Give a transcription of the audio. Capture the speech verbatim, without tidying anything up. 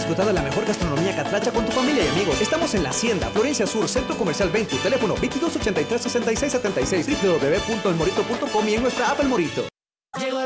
disfrutar de la mejor gastronomía catracha con tu familia y amigos. Estamos en La Hacienda, Florencia Sur, Centro Comercial veinte, teléfono veintidós ochenta y tres sesenta y seis setenta y seis, w w w punto el morito punto com y en nuestra app El Morito.